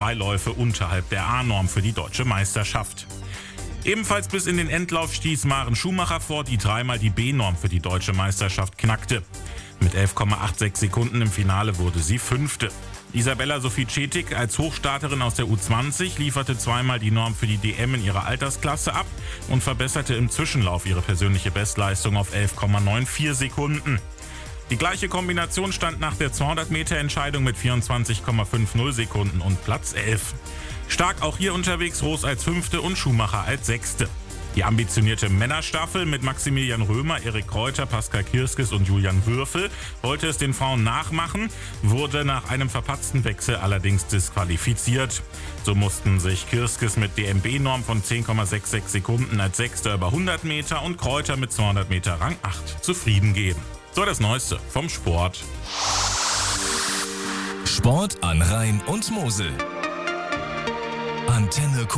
2 Läufe unterhalb der A-Norm für die deutsche Meisterschaft. Ebenfalls bis in den Endlauf stieß Maren Schumacher vor, die dreimal die B-Norm für die deutsche Meisterschaft knackte. Mit 11,86 Sekunden im Finale wurde sie Fünfte. Isabella Sophie Cetic als Hochstarterin aus der U20 lieferte zweimal die Norm für die DM in ihrer Altersklasse ab und verbesserte im Zwischenlauf ihre persönliche Bestleistung auf 11,94 Sekunden. Die gleiche Kombination stand nach der 200-Meter-Entscheidung mit 24,50 Sekunden und Platz 11. Stark auch hier unterwegs Roos als Fünfte und Schumacher als Sechste. Die ambitionierte Männerstaffel mit Maximilian Römer, Erik Kräuter, Pascal Kirskis und Julian Würfel wollte es den Frauen nachmachen, wurde nach einem verpatzten Wechsel allerdings disqualifiziert. So mussten sich Kirskis mit DMB-Norm von 10,66 Sekunden als Sechster über 100 Meter und Kräuter mit 200 Meter Rang 8 zufrieden geben. So das Neueste vom Sport. Sport an Rhein und Mosel. Antenne